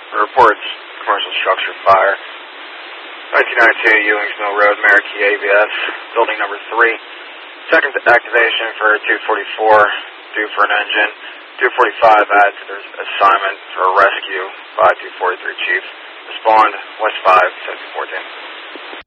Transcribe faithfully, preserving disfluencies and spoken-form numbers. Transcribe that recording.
Reports commercial structure fire. nineteen ninety-two Ewings Mill Road, Marquee A B S, building number three. Second activation for two forty-four, due for an engine. two forty-five add to their assignment for a rescue by two forty-three Chief. Respond, West five, seven fourteen.